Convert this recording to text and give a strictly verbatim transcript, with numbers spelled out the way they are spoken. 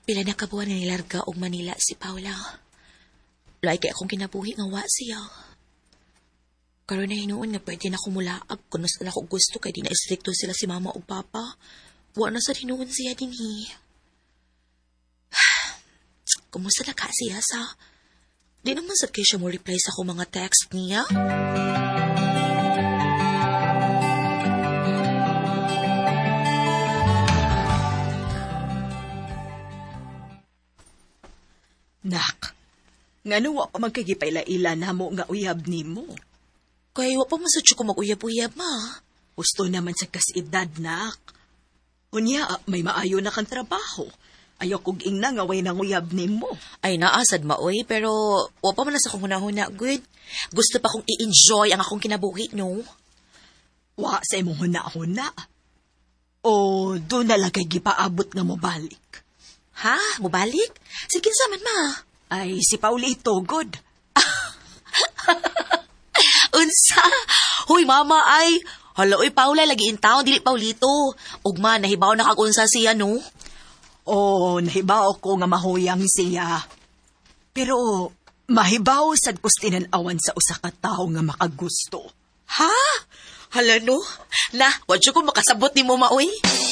Pila na kabuan na nilarga og Manila si Paula. Like akong kinabuhi nga wa siya. Karon na hinuon nga pwede na kumulaag kung mas na ko gusto kay di na istrikto sila si mama o papa. Wa na sa hinuon siya dinhi. Kumusta na ka siya sa... Di naman sad kay siya mo reply sa akong mga text niya. Nak, ngano wa pa magkagipayla-ila na mo nga uyab ni mo? Kaya wa pa man sad siya ko mag-uyab-uyab, ma. Gusto naman sa kasidad, nak. Unya, may maayo na kang trabaho. Ayaw kong ingna nga way nang uyab ni mo. Ay naasad maoy, pero wa pa man na sa kong hunahuna, good. Gusto pa kong i-enjoy ang akong kinabuhi, no? Wa sa imong huna-huna. O doon na lang kay gipaabot nga mo balik. Ha? Mubalik? Sige saman, ma. Ay, si Paulito, good. Unsa? Huy, mama, ay. Hala, oy, Paula, lagi in town, dili Paulito. Ugma, nahibaw na kag-unsa siya, no? Oo, nahibaw ko nga mahuyang siya. Pero, mahibaw sad kustinan awan sa usa ka tawo nga makagusto. Ha? Hala, no? Na, wadyo ko makasabot ni mo, maoy.